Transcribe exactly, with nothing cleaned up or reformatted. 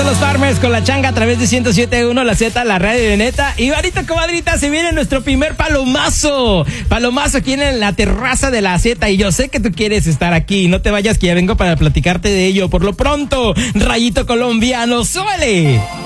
son los Farmers con la changa a través de ciento siete punto uno, la Z, la radio de neta. Y ahorita, comadrita, se viene nuestro primer palomazo. Palomazo aquí en la terraza de la Z. Y yo sé que tú quieres estar aquí. No te vayas, que ya vengo para platicarte de ello. Por lo pronto, Rayito Colombiano, ¡súbele!